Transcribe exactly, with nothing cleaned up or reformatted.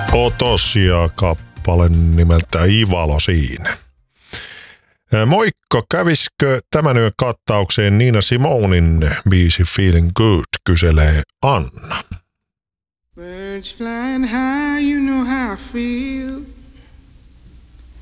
Otosia kappale nimeltä Ivalo siinä. Moikka, käviskö tämän yön kattaukseen Nina Simonin biisi Feeling Good, kyselee Anna. Birds flying high, you know how I feel.